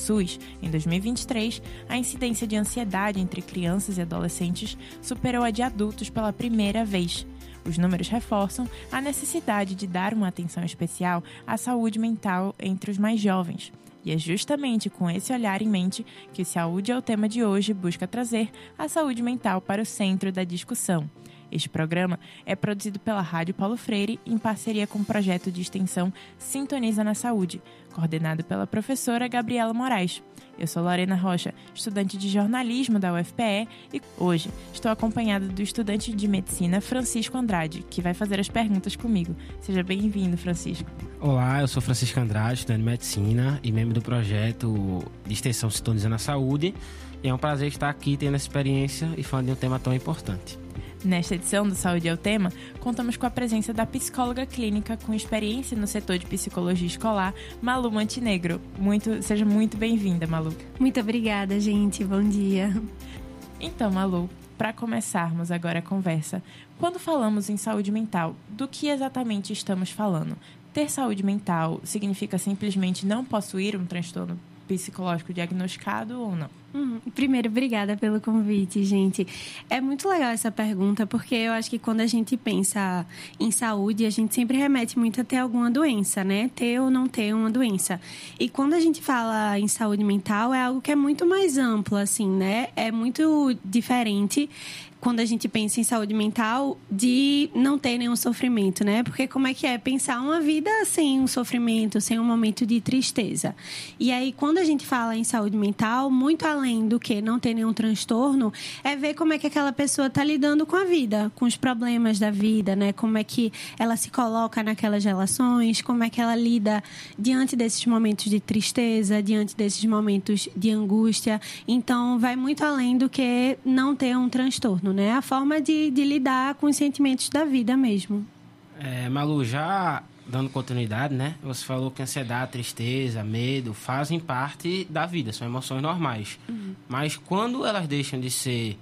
SUS, em 2023, a incidência de ansiedade entre crianças e adolescentes superou a de adultos pela primeira vez. Os números reforçam a necessidade de dar uma atenção especial à saúde mental entre os mais jovens. E é justamente com esse olhar em mente que o Saúde é o Tema de hoje busca trazer a saúde mental para o centro da discussão. Este programa é produzido pela Rádio Paulo Freire em parceria com o projeto de extensão Sintoniza na Saúde, coordenado pela professora Gabriela Moraes. Eu sou Lorena Rocha, estudante de jornalismo da UFPE e hoje estou acompanhada do estudante de medicina Francisco Andrade, que vai fazer as perguntas comigo. Seja bem-vindo, Francisco. Olá, eu sou Francisco Andrade, estudante de medicina e membro do projeto de extensão Sintoniza na Saúde. E é um prazer estar aqui tendo essa experiência e falando de um tema tão importante. Nesta edição do Saúde é o Tema, contamos com a presença da psicóloga clínica com experiência no setor de psicologia escolar, Malu Montenegro. Seja muito bem-vinda, Malu. Muito obrigada, gente. Bom dia. Então, Malu, para começarmos agora a conversa, quando falamos em saúde mental, do que exatamente estamos falando? Ter saúde mental significa simplesmente não possuir um transtorno psicológico diagnosticado ou não? Primeiro, obrigada pelo convite, gente. É muito legal essa pergunta, porque eu acho que quando a gente pensa em saúde, a gente sempre remete muito a ter alguma doença, né? Ter ou não ter uma doença. E quando a gente fala em saúde mental, é algo que é muito mais amplo, assim, né? É muito diferente quando a gente pensa em saúde mental de não ter nenhum sofrimento, né? Porque como é que é pensar uma vida sem um sofrimento, sem um momento de tristeza? E aí, quando a gente fala em saúde mental, muito além do que não ter nenhum transtorno, é ver como é que aquela pessoa está lidando com a vida, com os problemas da vida, né? Como é que ela se coloca naquelas relações, como é que ela lida diante desses momentos de tristeza, diante desses momentos de angústia. Então, vai muito além do que não ter um transtorno, né? A forma de lidar com os sentimentos da vida mesmo. Malu, já dando continuidade, né? Você falou que ansiedade, tristeza, medo fazem parte da vida, são emoções normais. Mas quando elas deixam de ser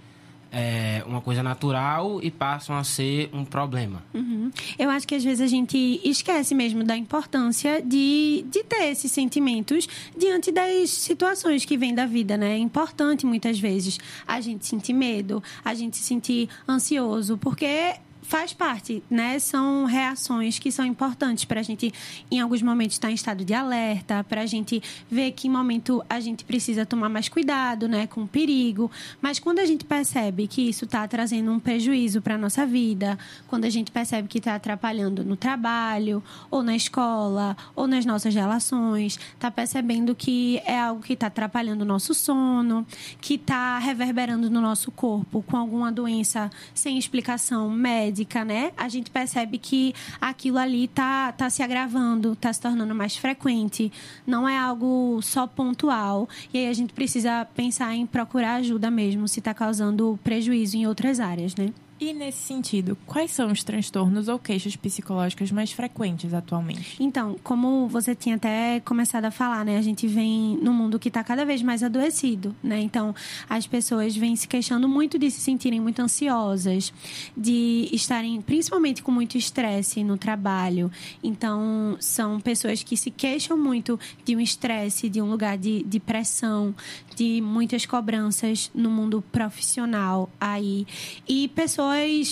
uma coisa natural e passam a ser um problema? Eu acho que às vezes a gente esquece mesmo da importância de ter esses sentimentos diante das situações que vêm da vida, né? É importante muitas vezes a gente sentir medo, a gente se sentir ansioso, porque faz parte, né? São reações que são importantes para a gente, em alguns momentos, estar em estado de alerta, para a gente ver que momento a gente precisa tomar mais cuidado, né? Com o perigo. Mas quando a gente percebe que isso está trazendo um prejuízo para a nossa vida, quando a gente percebe que está atrapalhando no trabalho, ou na escola, ou nas nossas relações, está percebendo que é algo que está atrapalhando o nosso sono, que está reverberando no nosso corpo com alguma doença sem explicação médica, né? A gente percebe que aquilo ali tá se agravando, tá se tornando mais frequente, não é algo só pontual, e aí a gente precisa pensar em procurar ajuda mesmo, se tá causando prejuízo em outras áreas, né? E, nesse sentido, quais são os transtornos ou queixas psicológicas mais frequentes atualmente? Então, como você tinha até começado a falar, né? A gente vem num mundo que está cada vez mais adoecido, né? Então, as pessoas vêm se queixando muito de se sentirem muito ansiosas, de estarem, principalmente, com muito estresse no trabalho. Então, são pessoas que se queixam muito de um estresse, de um lugar de pressão, de muitas cobranças no mundo profissional aí. E pessoas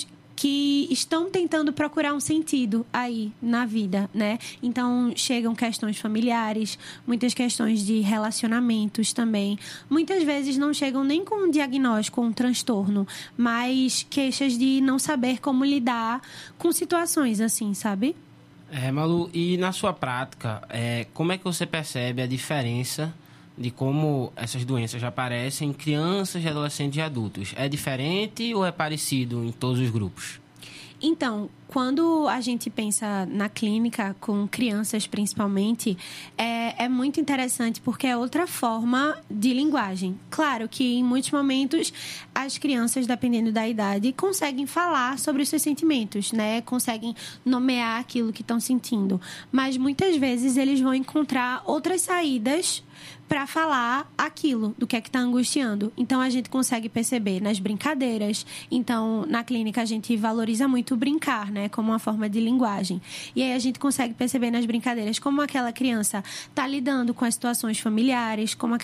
que estão tentando procurar um sentido aí na vida, né? Então, chegam questões familiares, muitas questões de relacionamentos também. Muitas vezes não chegam nem com um diagnóstico ou um transtorno, mas queixas de não saber como lidar com situações assim, sabe? Malu, e na sua prática, como é que você percebe a diferença de como essas doenças já aparecem em crianças, adolescentes e adultos? É diferente ou é parecido em todos os grupos? Então, quando a gente pensa na clínica, com crianças principalmente, é muito interessante porque é outra forma de linguagem. Claro que em muitos momentos as crianças, dependendo da idade, conseguem falar sobre os seus sentimentos, né? Conseguem nomear aquilo que estão sentindo. Mas muitas vezes eles vão encontrar outras saídas para falar aquilo do que é que está angustiando. Então, a gente consegue perceber nas brincadeiras. Então, na clínica, a gente valoriza muito brincar, né? Como uma forma de linguagem. E aí, a gente consegue perceber nas brincadeiras como aquela criança está lidando com as situações familiares, como